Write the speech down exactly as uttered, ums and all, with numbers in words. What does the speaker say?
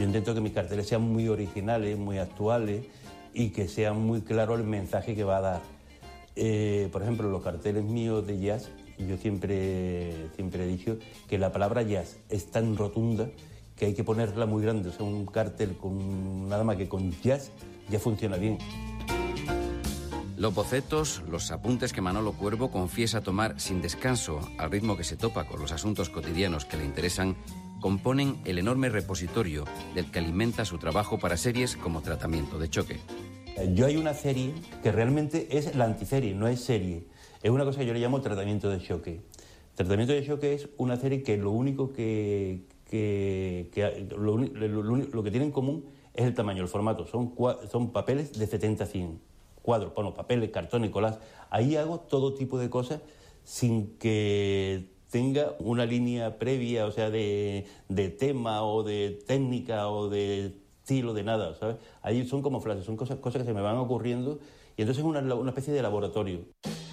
Yo intento que mis carteles sean muy originales, muy actuales y que sea muy claro el mensaje que va a dar. Eh, por ejemplo, los carteles míos de jazz, yo siempre, siempre he dicho que la palabra jazz es tan rotunda que hay que ponerla muy grande. O sea, un cartel con nada más que con jazz ya funciona bien. Los bocetos, los apuntes que Manolo Cuervo confiesa tomar sin descanso, al ritmo que se topa con los asuntos cotidianos que le interesan, componen el enorme repositorio del que alimenta su trabajo para series como Tratamiento de Choque. Yo hay una serie que realmente es la antiserie, no es serie. Es una cosa que yo le llamo Tratamiento de Choque. Tratamiento de Choque es una serie que lo único que... que, que lo, lo, lo, lo que tiene en común es el tamaño, el formato. Son, son papeles de setenta a cien. Cuadros, bueno, papeles, cartones, colas. Ahí hago todo tipo de cosas sin que tenga una línea previa, o sea, de, de tema o de técnica o de estilo, de nada, ¿sabes? Ahí son como flashes, son cosas, cosas que se me van ocurriendo y entonces es una, una especie de laboratorio.